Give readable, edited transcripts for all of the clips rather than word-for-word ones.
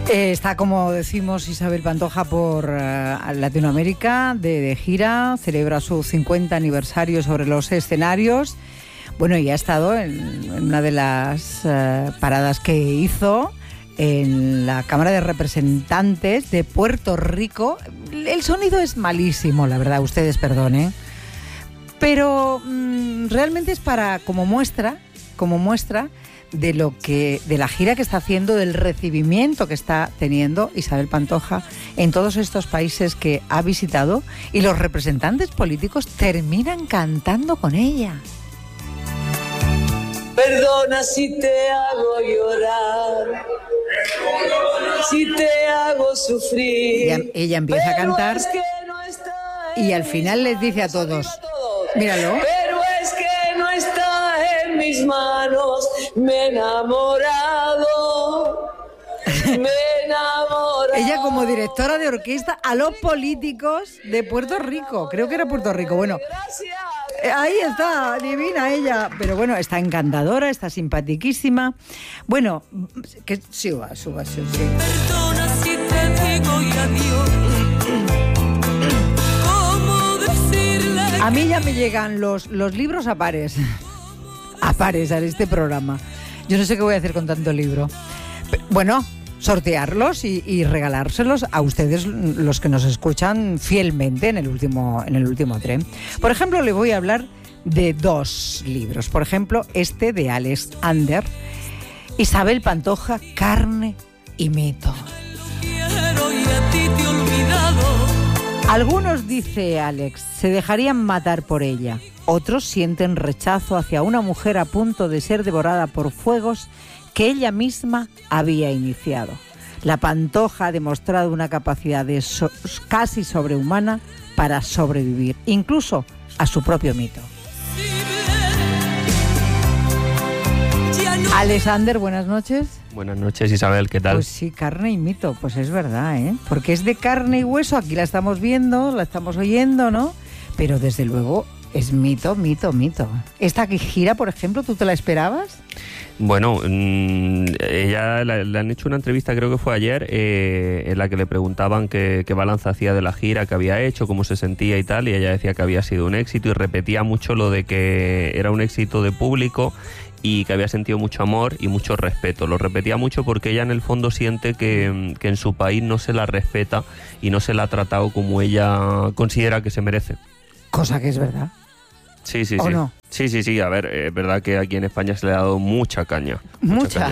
Está, como decimos, Isabel Pantoja por Latinoamérica, de gira, celebra su 50 aniversario sobre los escenarios. Bueno, y ha estado en una de las paradas que hizo en la Cámara de Representantes de Puerto Rico. El sonido es malísimo, la verdad, ustedes perdonen, pero realmente es para como muestra de la gira que está haciendo, del recibimiento que está teniendo Isabel Pantoja en todos estos países que ha visitado, y los representantes políticos terminan cantando con ella. Perdona si te hago llorar, si te hago sufrir. Ella empieza a cantar es que no está y al final les dice a todos, míralo. Pero es que no está en mis manos, me he enamorado. Ella, como directora de orquesta, a los políticos de Puerto Rico. Creo que era Puerto Rico. Bueno, ahí está, divina ella. Pero bueno, está encantadora, está simpaticísima. Bueno, que suba. Perdona si te digo y adiós. ¿Cómo decirle? A mí ya me llegan los libros a pares a este programa. Yo no sé qué voy a hacer con tanto libro. Bueno, sortearlos y regalárselos a ustedes, los que nos escuchan fielmente en el último tren. Por ejemplo, le voy a hablar de 2 libros. Por ejemplo, este de Alex Ander, Isabel Pantoja, Carne y Mito. Quiero y a ti te he olvidado. Algunos, dice Alex, se dejarían matar por ella. Otros sienten rechazo hacia una mujer a punto de ser devorada por fuegos que ella misma había iniciado. La Pantoja ha demostrado una capacidad casi sobrehumana para sobrevivir, incluso a su propio mito. Alexander, buenas noches. Buenas noches, Isabel, ¿qué tal? Pues sí, carne y mito, pues es verdad, ¿eh? Porque es de carne y hueso, aquí la estamos viendo, la estamos oyendo, ¿no? Pero desde luego es mito. Esta gira, por ejemplo, ¿tú te la esperabas? Bueno, ella le han hecho una entrevista, creo que fue ayer, en la que le preguntaban qué balance hacía de la gira que había hecho, cómo se sentía y tal, y ella decía que había sido un éxito y repetía mucho lo de que era un éxito de público y que había sentido mucho amor y mucho respeto. Lo repetía mucho porque ella en el fondo siente que en su país no se la respeta y no se la ha tratado como ella considera que se merece. Cosa que es verdad. Sí. ¿O no? Sí. A ver, es verdad que aquí en España se le ha dado mucha caña. Mucha.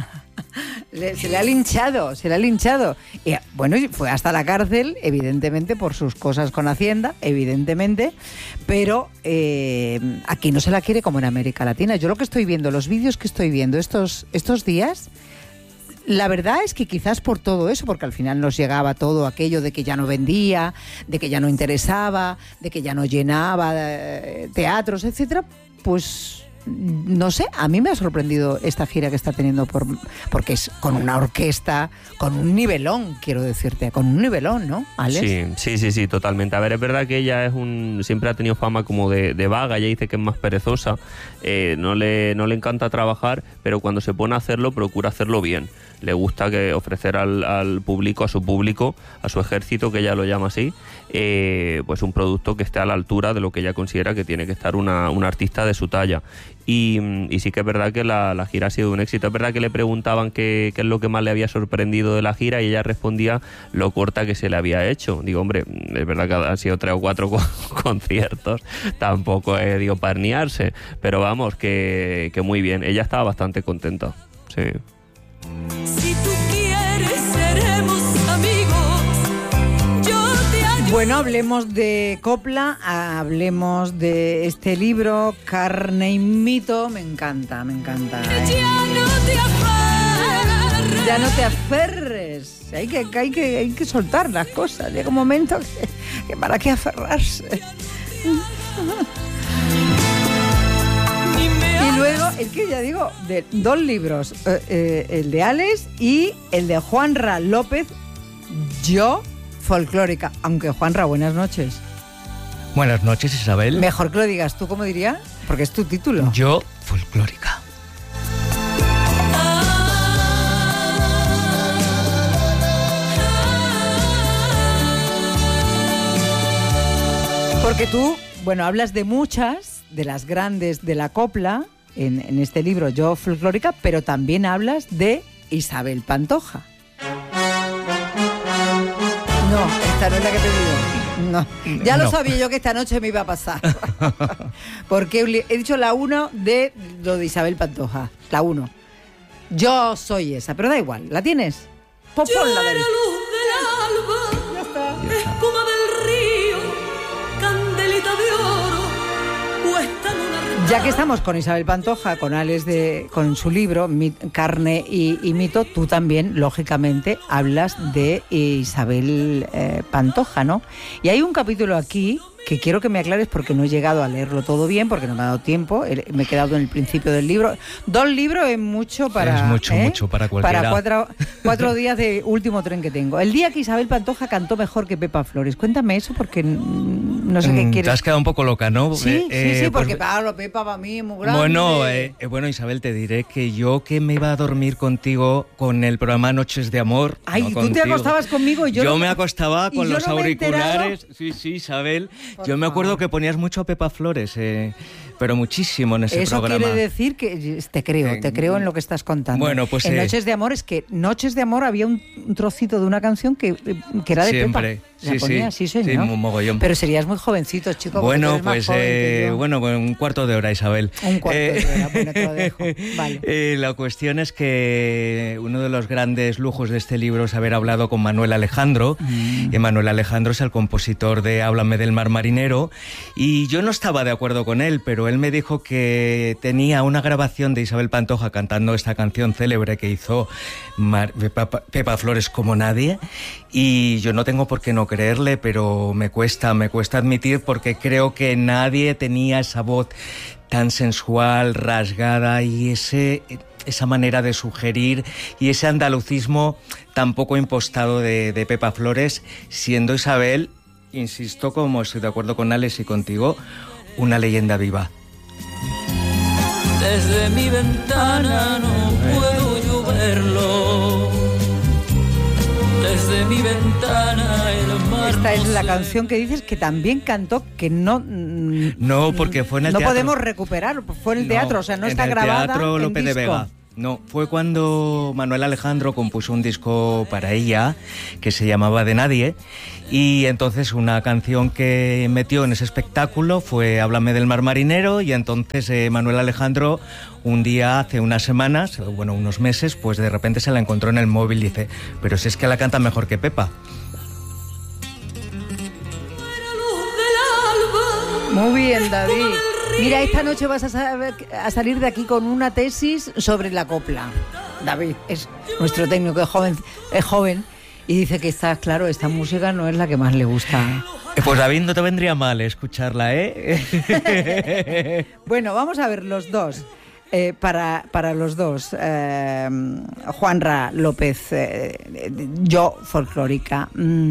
Se le ha linchado. Y, bueno, fue hasta la cárcel, evidentemente, por sus cosas con Hacienda, evidentemente, pero aquí no se la quiere como en América Latina. Yo lo que estoy viendo, los vídeos que estoy viendo estos días, la verdad es que quizás por todo eso, porque al final nos llegaba todo aquello de que ya no vendía, de que ya no interesaba, de que ya no llenaba teatros, etcétera, pues no sé, a mí me ha sorprendido esta gira que está teniendo porque es con una orquesta, con un nivelón, quiero decirte, con un nivelón, ¿no, Alex? Sí, totalmente. A ver, es verdad que ella siempre ha tenido fama como de vaga, ella dice que es más perezosa, no le encanta trabajar, pero cuando se pone a hacerlo, procura hacerlo bien. Le gusta ofrecer al público, a su ejército, que ella lo llama así, pues un producto que esté a la altura de lo que ella considera que tiene que estar una artista de su talla. Y sí que es verdad que la gira ha sido un éxito. Es verdad que le preguntaban qué es lo que más le había sorprendido de la gira y ella respondía lo corta que se le había hecho. Digo, hombre, es verdad que han sido 3 o 4 conciertos, tampoco es parniarse, pero vamos, que muy bien. Ella estaba bastante contenta, sí. Si tú quieres, seremos amigos. Yo te ayudo. Bueno, hablemos de copla, hablemos de este libro, Carne y Mito. Me encanta. Ya no te aferres. Hay que soltar las cosas. Llega un momento que para qué aferrarse. Y luego, es que ya digo, de 2 libros, el de Alex y el de Juanra López, Yo folclórica. Aunque, Juanra, buenas noches. Buenas noches, Isabel. Mejor que lo digas tú, ¿cómo diría? Porque es tu título. Yo folclórica. Porque tú, bueno, hablas de muchas, de las grandes de la copla, en este libro Yo Folclórica, pero también hablas de Isabel Pantoja. No, esta no es la que te digo. No, ya lo sabía yo que esta noche me iba a pasar. Porque he dicho la 1 de lo de Isabel Pantoja. La 1. Yo soy esa, pero da igual. ¿La tienes? Ponla, David. Luz del alba, espuma del río, candelita de oro, puesta en una retabla. Ya que estamos con Isabel Pantoja, con Alex con su libro Carne y Mito, tú también, lógicamente, hablas de Isabel Pantoja, ¿no? Y hay un capítulo aquí que quiero que me aclares porque no he llegado a leerlo todo bien, porque no me ha dado tiempo, me he quedado en el principio del libro. 2 libros es mucho para... Es mucho para cualquiera. Para 4 días de último tren que tengo. El día que Isabel Pantoja cantó mejor que Pepa Flores. Cuéntame eso porque no sé qué quieres. Te has quedado un poco loca, ¿no? Sí, porque Pablo, Pepa para mí es muy grande. Bueno, Isabel, te diré que yo que me iba a dormir contigo con el programa Noches de Amor... Ay, no tú contigo. te acostabas conmigo y yo me acostaba con los auriculares. Me sí, Isabel. Yo me acuerdo que ponías mucho a Pepa Flores, pero muchísimo en ese programa. Eso quiere decir que te creo en lo que estás contando. Bueno, pues en Noches de Amor es que Noches de Amor había un trocito de una canción que era de siempre. Pepa. La ponía, sí, señor. Sí, un mogollón. Pero serías muy jovencito, chico. Bueno, pues un cuarto de hora, Isabel. Un cuarto de hora, bueno, te lo dejo. Vale. La cuestión es que uno de los grandes lujos de este libro es haber hablado con Manuel Alejandro. Manuel Alejandro es el compositor de Háblame del mar marinero. Y yo no estaba de acuerdo con él, pero él me dijo que tenía una grabación de Isabel Pantoja cantando esta canción célebre que hizo Pepa Flores como nadie. Y yo no tengo por qué no creerle, pero me cuesta admitir porque creo que nadie tenía esa voz tan sensual, rasgada y esa manera de sugerir y ese andalucismo tan poco impostado de Pepa Flores, siendo Isabel, insisto, como estoy de acuerdo con Alex y contigo, una leyenda viva. Desde mi ventana no puedo yo verlo. Desde mi ventana el mar. Esta es la canción que dices que también cantó, que no porque fue en el teatro. No podemos recuperar, fue en el teatro, o sea, no está grabada en Teatro López de Vega. No, fue cuando Manuel Alejandro compuso un disco para ella que se llamaba De Nadie, y entonces una canción que metió en ese espectáculo fue Háblame del mar marinero, y entonces Manuel Alejandro un día, hace unas semanas, unos meses, pues de repente se la encontró en el móvil y dice, pero si es que la canta mejor que Pepa. Muy bien, David. Mira, esta noche vas a salir de aquí con una tesis sobre la copla. David es nuestro técnico, es joven y dice que claro, esta música no es la que más le gusta. Pues David, no te vendría mal escucharla, ¿eh? Bueno, vamos a ver los dos. Para los dos, Juanra López, Yo Folclórica.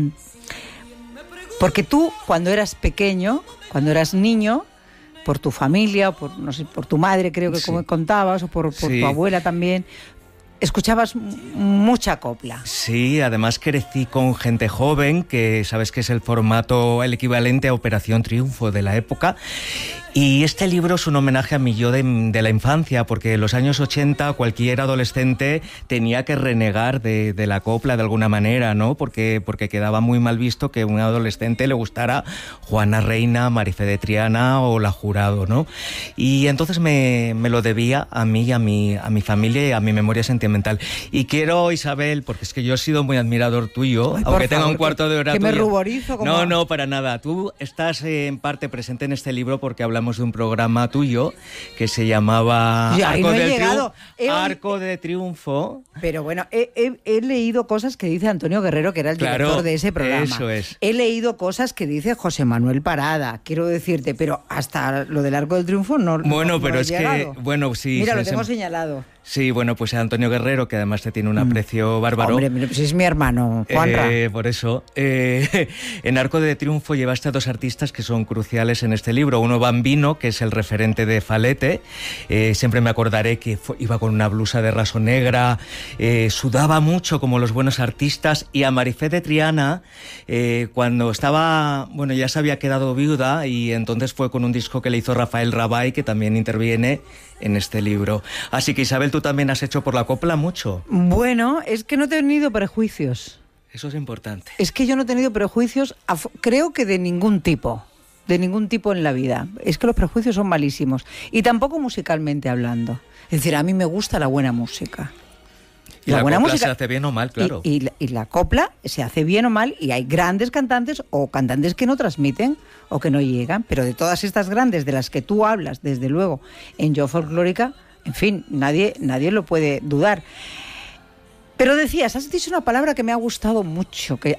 Porque tú, cuando eras pequeño, cuando eras niño, por tu familia, por tu madre, creo que como contabas, o por tu abuela también, escuchabas mucha copla. Sí, además crecí con gente joven, que sabes que es el formato, el equivalente a Operación Triunfo de la época. Y este libro es un homenaje a mi yo de la infancia, porque en los años 80 cualquier adolescente tenía que renegar de la copla de alguna manera, ¿no? Porque quedaba muy mal visto que a un adolescente le gustara Juana Reina, Marifé de Triana o La Jurado, ¿no? Y entonces me lo debía a mí, a mi familia y a mi memoria sentimental. Y quiero, Isabel, porque es que yo he sido muy admirador tuyo, aunque tenga un cuarto de hora que tuyo. Me ruborizo. No, para nada. Tú estás en parte presente en este libro porque hablamos de un programa tuyo que se llamaba Arco de Triunfo. Pero bueno, he leído cosas que dice Antonio Guerrero, que era el director de ese programa. Eso es. He leído cosas que dice José Manuel Parada, quiero decirte, pero hasta lo del Arco del Triunfo no. Bueno, no pero he es llegado. que, sí. Mira, lo tengo señalado. Sí, bueno, pues Antonio Guerrero, que además te tiene un aprecio bárbaro. Hombre, pues es mi hermano, Juanra. Por eso. En Arco de Triunfo llevaste a dos artistas que son cruciales en este libro. Uno, Bambino, que es el referente de Falete. Siempre me acordaré que iba con una blusa de raso negra, sudaba mucho como los buenos artistas. Y a Marifé de Triana, cuando estaba, bueno, ya se había quedado viuda, y entonces fue con un disco que le hizo Rafael Rabay, que también interviene en este libro. Así que, Isabel, tú también has hecho por la copla mucho. Bueno, es que no he tenido prejuicios. Eso es importante. Es que yo no he tenido prejuicios, creo que de ningún tipo en la vida. Es que los prejuicios son malísimos. Y tampoco musicalmente hablando. Es decir, a mí me gusta la buena música. Y la buena música se hace bien o mal, claro. Y la copla se hace bien o mal, y hay grandes cantantes o cantantes que no transmiten o que no llegan. Pero de todas estas grandes de las que tú hablas, desde luego, en Yo Folclórica, en fin, nadie lo puede dudar. Pero decías, has dicho una palabra que me ha gustado mucho, que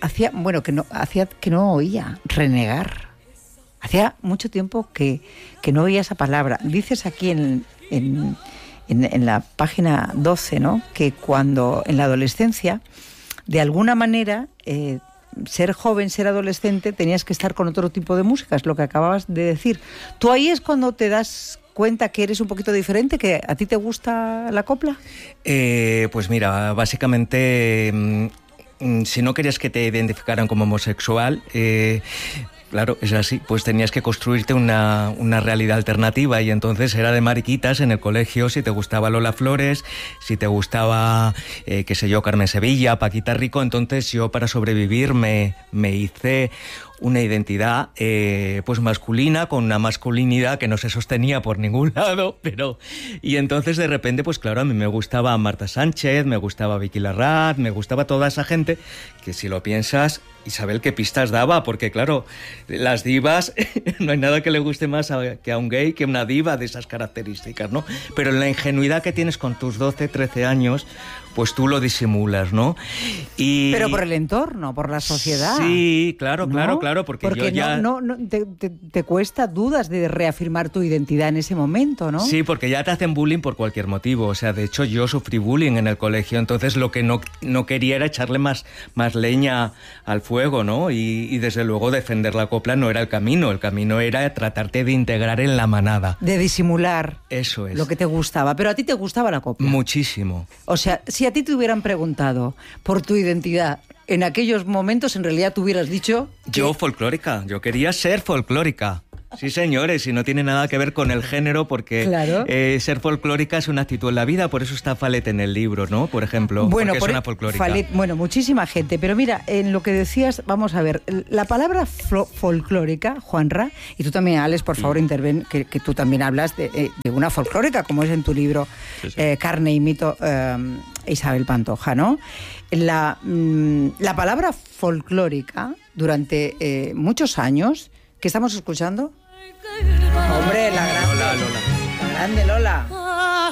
no oía, renegar. Hacía mucho tiempo que no oía esa palabra. Dices aquí en la página 12, ¿no?, que cuando en la adolescencia, de alguna manera, ser joven, ser adolescente, tenías que estar con otro tipo de música, es lo que acababas de decir. ¿Tú ahí es cuando te das cuenta que eres un poquito diferente, que a ti te gusta la copla? Pues mira, básicamente, si no querías que te identificaran como homosexual, claro, es así, pues tenías que construirte una realidad alternativa, y entonces era de mariquitas en el colegio si te gustaba Lola Flores, si te gustaba, qué sé yo, Carmen Sevilla, Paquita Rico. Entonces yo, para sobrevivir, me hice una identidad pues masculina, con una masculinidad que no se sostenía por ningún lado, y entonces de repente, pues claro, a mí me gustaba Marta Sánchez, me gustaba Vicky Larraz, me gustaba toda esa gente que, si lo piensas, Isabel, qué pistas daba, porque claro, las divas, no hay nada que le guste más que a un gay que una diva de esas características, ¿no? Pero en la ingenuidad que tienes con tus 12, 13 años, pues tú lo disimulas, ¿no? Pero por el entorno, por la sociedad. Sí, claro, ¿no? claro, porque yo ya... te cuesta dudas de reafirmar tu identidad en ese momento, ¿no? Sí, porque ya te hacen bullying por cualquier motivo. O sea, de hecho, yo sufrí bullying en el colegio, entonces lo que no quería era echarle más leña al fuego, ¿no? Y desde luego defender la copla no era el camino era tratarte de integrar en la manada. De disimular. Eso es. Lo que te gustaba. Pero a ti te gustaba la copla. Muchísimo. O sea, si a ti te hubieran preguntado por tu identidad en aquellos momentos, en realidad tú hubieras dicho... Yo folclórica, yo quería ser folclórica. Sí, señores, y no tiene nada que ver con el género, porque claro, ser folclórica es una actitud en la vida, por eso está Falete en el libro, ¿no? Por ejemplo, bueno, porque es una folclórica. Bueno, muchísima gente, pero mira, en lo que decías, vamos a ver, la palabra folclórica, Juanra, y tú también, Alex, por favor, interven, que tú también hablas de una folclórica, como es en tu libro, sí. Carne y mito, Isabel Pantoja, ¿no? La palabra folclórica, durante muchos años, ¿qué estamos escuchando? Hombre, la grande Lola.